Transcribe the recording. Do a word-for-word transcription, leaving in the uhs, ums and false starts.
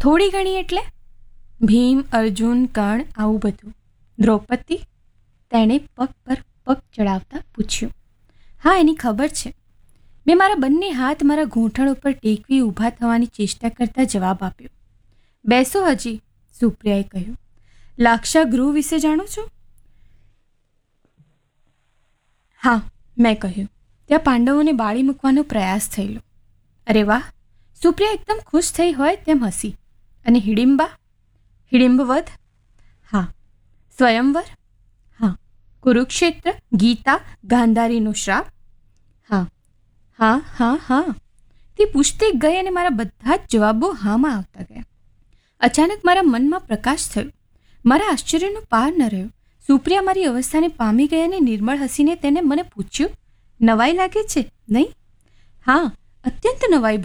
થોડી ઘણી એટલે? ભીમ, અર્જુન, કર્ણ, આવું બધું. દ્રૌપદી? તેણે પગ પર પગ ચડાવતા પૂછ્યું. હા, એની ખબર છે. મેં મારા બંને હાથ મારા ઘૂંટણ ઉપર ટેકવી ઊભા થવાની ચેષ્ટા કરતા જવાબ આપ્યો. બેસો હજી, સુપ્રિયાએ કહ્યું. લાક્ષા ગૃહ વિશે જાણો છો? હા, મેં કહ્યું. ત્યાં પાંડવોને બાળી મૂકવાનો પ્રયાસ થયેલો. અરે વાહ! સુપ્રિયા એકદમ ખુશ થઈ હોય તેમ હસી. અને હિડિંબા? હિડિંબવધ? હા. સ્વયંવર? હા. કુરુક્ષેત્ર, ગીતા, ગાંધારીનો શ્રાપ? હા હા હા હા તે પૂછતી ગઈ અને મારા બધા જ જવાબો હામાં આવતા ગયા. અચાનક મારા મનમાં પ્રકાશ થયો. મારા આશ્ચર્યનો પાર ન રહ્યો. સુપ્રિયા મારી અવસ્થાને પામી ગઈ અને નિર્મળ હસીને તેને મને પૂછ્યું, નવાઈ લાગે છે નહીં? હા, અત્યંત નવાઈ